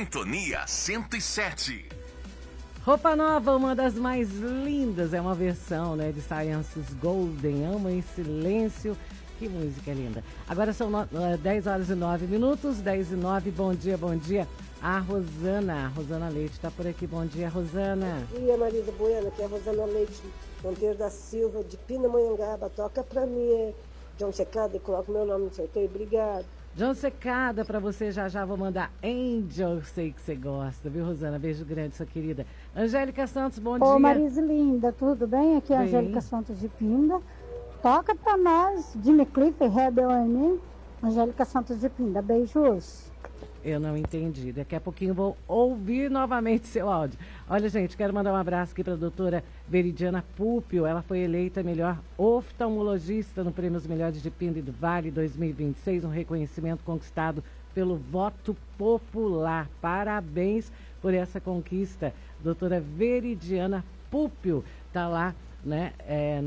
Sintonia 107. Roupa Nova, uma das mais lindas, é uma versão, né, de Sciences Golden, Ama em Silêncio. Que música linda. Agora são 10 horas e 9 minutos, 10 e 9, bom dia. A Rosana Leite está por aqui, bom dia, Rosana. Bom dia, Marisa Bueno, aqui é a Rosana Leite, Monteiro da Silva, de Pindamonhangaba. Toca pra mim, John Secada, e coloca meu nome no sorteio, obrigado. John Secada, pra você já vou mandar Angel, eu sei que você gosta, viu, Rosana? Beijo grande, sua querida. Angélica Santos, bom dia. Ô, Marisa linda, tudo bem? Aqui é a Bem. Angélica Santos de Pinda. Toca pra nós, Jimmy Cliff, Rebel Armin, Angélica Santos de Pinda. Beijos. Eu não entendi. Daqui a pouquinho vou ouvir novamente seu áudio. Olha, gente, quero mandar um abraço aqui para a doutora Veridiana Púpio. Ela foi eleita melhor oftalmologista no Prêmio Os Melhores de Pinda e do Vale 2026, um reconhecimento conquistado pelo voto popular. Parabéns por essa conquista, doutora Veridiana Púpio. Está lá, né?